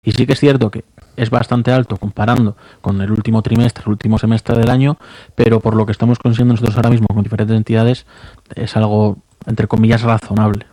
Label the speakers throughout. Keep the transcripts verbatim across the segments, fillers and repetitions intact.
Speaker 1: Y sí que es cierto que es bastante alto comparando con el último trimestre, el último semestre del año, pero por lo que estamos consiguiendo nosotros ahora mismo con diferentes entidades, es algo, entre comillas, razonable.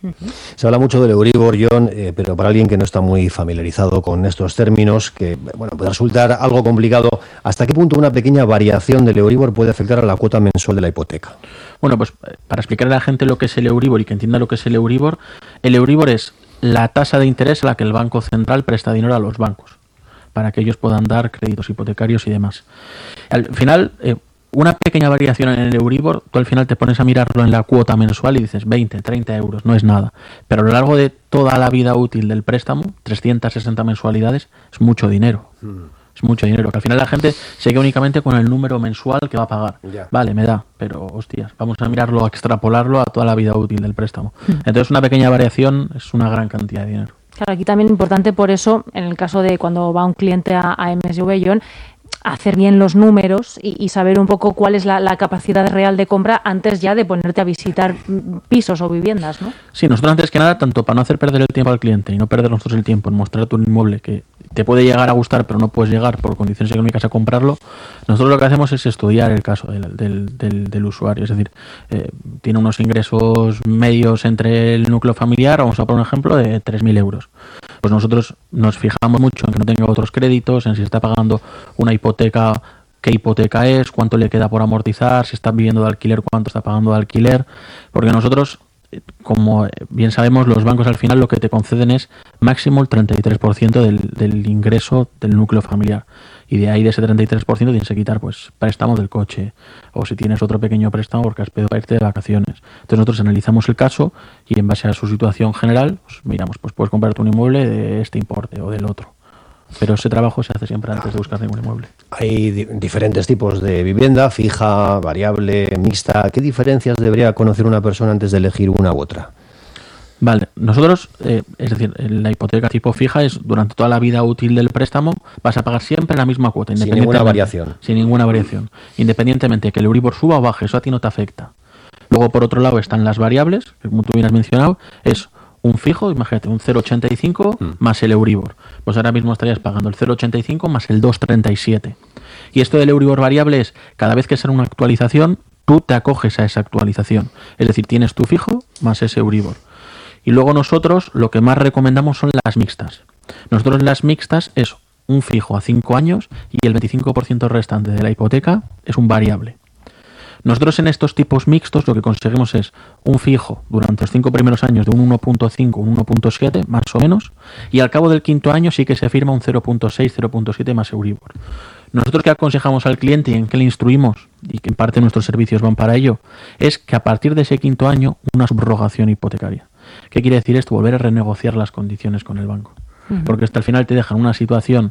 Speaker 2: Se habla mucho del Euribor, John, eh, pero para alguien que no está muy familiarizado con estos términos, que bueno, puede resultar algo complicado, ¿hasta qué punto una pequeña variación del Euribor puede afectar a la cuota mensual de la hipoteca?
Speaker 1: Bueno, pues para explicar a la gente lo que es el Euribor y que entienda lo que es el Euribor, el Euribor es la tasa de interés a la que el Banco Central presta dinero a los bancos, para que ellos puedan dar créditos hipotecarios y demás. Al final, eh, una pequeña variación en el Euribor, tú al final te pones a mirarlo en la cuota mensual y dices veinte, treinta euros, no es nada. Pero a lo largo de toda la vida útil del préstamo, trescientas sesenta mensualidades, es mucho dinero. Mm. Es mucho dinero, que al final la gente se queda únicamente con el número mensual que va a pagar. Yeah. Vale, me da, pero hostias, vamos a mirarlo, a extrapolarlo a toda la vida útil del préstamo. Mm. Entonces una pequeña variación es una gran cantidad de dinero.
Speaker 3: Claro, aquí también importante por eso, en el caso de cuando va un cliente a, a M S V, John, hacer bien los números y, y saber un poco cuál es la, la capacidad real de compra antes ya de ponerte a visitar pisos o viviendas, ¿no?
Speaker 1: Sí, nosotros antes que nada, tanto para no hacer perder el tiempo al cliente y no perder nosotros el tiempo en mostrar tu inmueble que te puede llegar a gustar pero no puedes llegar por condiciones económicas a comprarlo, nosotros lo que hacemos es estudiar el caso del, del, del, del usuario, es decir, eh, tiene unos ingresos medios entre el núcleo familiar, vamos a poner un ejemplo, de tres mil euros. Pues nosotros nos fijamos mucho en que no tenga otros créditos, en si está pagando una hipoteca, qué hipoteca es, cuánto le queda por amortizar, si está viviendo de alquiler, cuánto está pagando de alquiler, porque nosotros, como bien sabemos, los bancos al final lo que te conceden es máximo el treinta y tres por ciento del, del ingreso del núcleo familiar. Y de ahí, de ese treinta y tres por ciento, tienes que quitar pues préstamo del coche, o si tienes otro pequeño préstamo porque has pedido para irte de vacaciones. Entonces nosotros analizamos el caso y en base a su situación general, pues miramos, pues puedes comprarte un inmueble de este importe o del otro. Pero ese trabajo se hace siempre antes de buscar ningún inmueble.
Speaker 2: Hay di- diferentes tipos de vivienda, fija, variable, mixta. ¿Qué diferencias debería conocer una persona antes de elegir una u otra?
Speaker 1: Vale, nosotros, eh, es decir, la hipoteca tipo fija es durante toda la vida útil del préstamo vas a pagar siempre la misma cuota,
Speaker 2: sin ninguna variación.
Speaker 1: Sin ninguna variación, independientemente de que el Euribor suba o baje, eso a ti no te afecta. Luego, por otro lado, están las variables, que como tú bien has mencionado, es un fijo, imagínate, un cero coma ochenta y cinco mm. más el Euribor. Pues ahora mismo estarías pagando el cero coma ochenta y cinco más el dos coma treinta y siete. Y esto del Euribor variable es, cada vez que sale una actualización, tú te acoges a esa actualización. Es decir, tienes tu fijo más ese Euribor. Y luego nosotros lo que más recomendamos son las mixtas. Nosotros las mixtas es un fijo a cinco años y el veinticinco por ciento restante de la hipoteca es un variable. Nosotros en estos tipos mixtos lo que conseguimos es un fijo durante los cinco primeros años de un uno punto cinco, un uno punto siete más o menos, y al cabo del quinto año sí que se firma un cero punto seis, cero punto siete más Euribor. Nosotros que aconsejamos al cliente y en qué le instruimos, y que en parte nuestros servicios van para ello, es que a partir de ese quinto año una subrogación hipotecaria. ¿Qué quiere decir esto? Volver a renegociar las condiciones con el banco. Uh-huh. Porque hasta el final te dejan una situación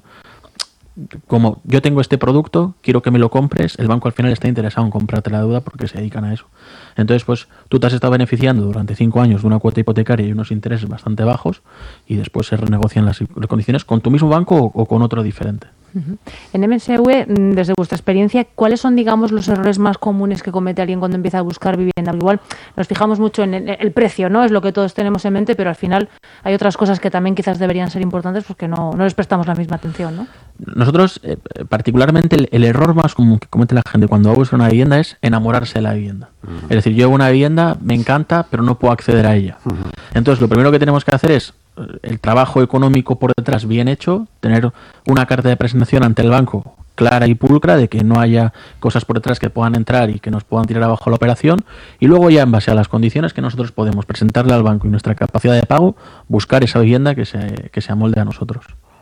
Speaker 1: como yo tengo este producto, quiero que me lo compres, el banco al final está interesado en comprarte la deuda porque se dedican a eso. Entonces, pues tú te has estado beneficiando durante cinco años de una cuota hipotecaria y unos intereses bastante bajos y después se renegocian las condiciones con tu mismo banco o, o con otro diferente.
Speaker 3: Uh-huh. En M S V, desde vuestra experiencia, ¿cuáles son, digamos, los errores más comunes que comete alguien cuando empieza a buscar vivienda? Igual nos fijamos mucho en el, el precio, ¿no? Es lo que todos tenemos en mente, pero al final hay otras cosas que también quizás deberían ser importantes porque no, no les prestamos la misma atención, ¿no?
Speaker 1: Nosotros, eh, particularmente, el, el error más común que comete la gente cuando va a buscar una vivienda es enamorarse de la vivienda. Uh-huh. Es decir, yo veo una vivienda, me encanta, pero no puedo acceder a ella. Uh-huh. Entonces, lo primero que tenemos que hacer es el trabajo económico por detrás bien hecho, tener una carta de presentación ante el banco clara y pulcra de que no haya cosas por detrás que puedan entrar y que nos puedan tirar abajo la operación, y luego ya en base a las condiciones que nosotros podemos presentarle al banco y nuestra capacidad de pago, buscar esa vivienda que se, que se amolde a nosotros.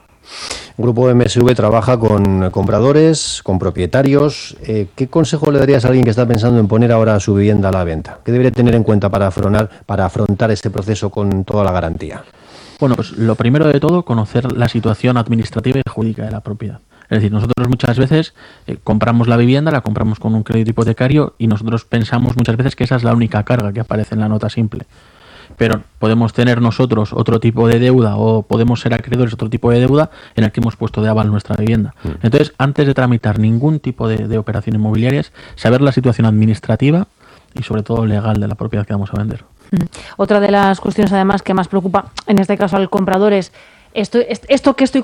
Speaker 2: El Grupo M S V trabaja con compradores, con propietarios. Eh, ¿Qué consejo le darías a alguien que está pensando en poner ahora su vivienda a la venta? ¿Qué debería tener en cuenta para afrontar, para afrontar este proceso con toda la garantía?
Speaker 1: Bueno, pues lo primero de todo, conocer la situación administrativa y jurídica de la propiedad. Es decir, nosotros muchas veces eh, compramos la vivienda, la compramos con un crédito hipotecario y nosotros pensamos muchas veces que esa es la única carga que aparece en la nota simple. Pero podemos tener nosotros otro tipo de deuda o podemos ser acreedores de otro tipo de deuda en el que hemos puesto de aval nuestra vivienda. Mm. Entonces, antes de tramitar ningún tipo de, de operación inmobiliaria, saber la situación administrativa y sobre todo legal de la propiedad que vamos a vender.
Speaker 3: Mm. Otra de las cuestiones además que más preocupa en este caso al comprador es esto, esto que estoy